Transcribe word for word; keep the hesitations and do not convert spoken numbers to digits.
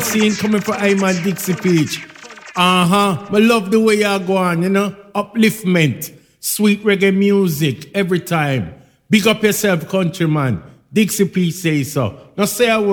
scene coming for Ayman Dixie Peach. Uh-huh. I love the way you go on, you know. Upliftment. Sweet reggae music every time. Big up yourself, countryman. Dixie Peach say so. Now say a word.